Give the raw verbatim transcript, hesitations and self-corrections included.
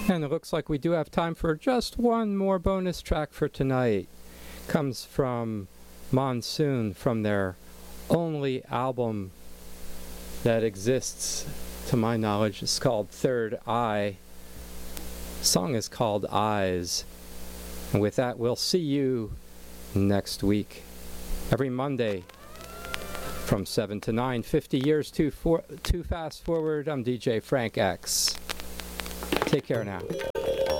And it looks like we do have time for just one more bonus track for tonight. Comes from Monsoon, from their only album that exists, to my knowledge. It's called Third Eye. The song is called Eyes. And with that, we'll see you next week. Every Monday from seven to nine. fifty years too, for, too fast forward. I'm D J Frank X. Take care now.